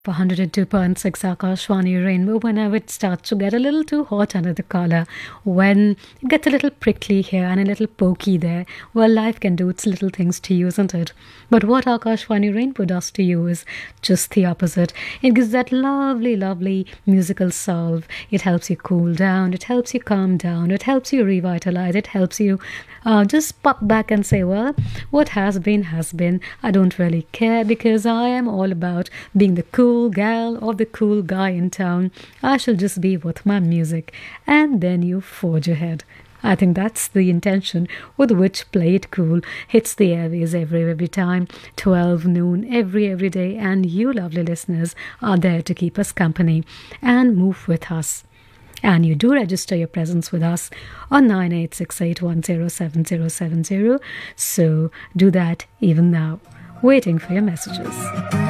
102.6 Akashvani Rainbow, whenever it starts to get a little too hot under the collar, when it gets a little prickly here and a little pokey there, well, life can do its little things to you, isn't it? But what Akashvani Rainbow does to you is just the opposite. It gives that lovely, lovely musical salve. It helps you cool down, it helps you calm down, it helps you revitalize, it helps you just pop back and say, well, what has been has been. I don't really care because I am all about being the cool gal or the cool guy in town. I shall just be with my music. And then you forge ahead. I think that's the intention with which Play It Cool hits the airways every time, 12 noon, every day. And you lovely listeners are there to keep us company and move with us. And you do register your presence with us on 9868107070. So do that even now. Waiting for your messages.